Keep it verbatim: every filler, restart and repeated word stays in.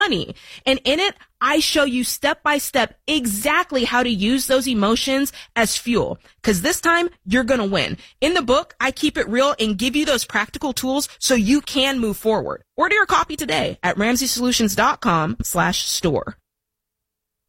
money. And in it, I show you step by step exactly how to use those emotions as fuel. Cause this time you're going to win. In the book, I keep it real and give you those practical tools so you can move forward. Order your copy today at ramsey solutions dot com slash store.